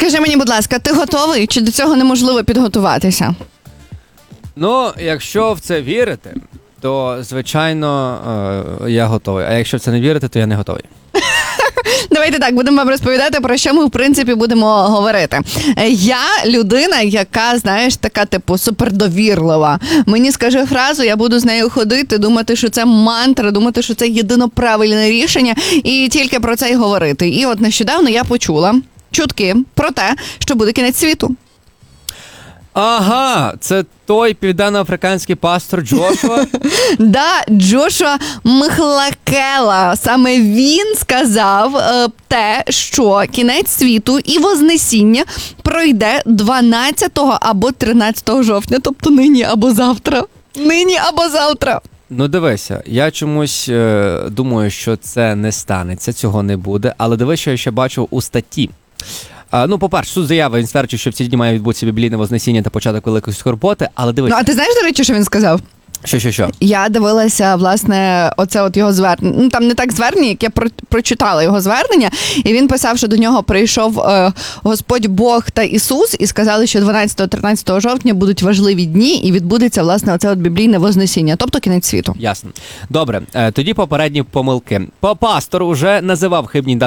Скажи мені, будь ласка, ти готовий? Чи до цього неможливо підготуватися? Ну, якщо в це вірити, то, звичайно, я готовий. А якщо в це не вірити, то я не готовий. Давайте так, будемо вам розповідати, про що ми, в принципі, будемо говорити. Я людина, яка, знаєш, така, типу, супердовірлива. Мені скажи фразу, я буду з нею ходити, думати, що це мантра, думати, що це єдино правильне рішення, і тільки про це й говорити. І от нещодавно я почула чутки про те, що буде кінець світу. Ага, це той південноафриканський пастор Джошуа? Да, Джошуа Мхлакела. Саме він сказав те, що кінець світу і Вознесіння пройде 12 або 13 жовтня, тобто нині або завтра. Нині або завтра. Ну, дивися, я чомусь думаю, що це не станеться, цього не буде, але дивись, що я ще бачив у статті. Ну, по-перше, суд заяви, він стверджує, що в ці дні має відбутися біблійне Вознесіння та початок Великої скорботи, але дивись. Ну, а ти знаєш, до речі, що він сказав? Що? Я дивилася, власне, оце от його звернення. Ну, там не так звернення, як я прочитала його звернення. І він писав, що до нього прийшов Господь Бог та Ісус і сказали, що 12-13 жовтня будуть важливі дні і відбудеться, власне, оце от біблійне Вознесіння, тобто кінець світу. Ясно. Добре, тоді попередні помилки. Пастор уже називав хибні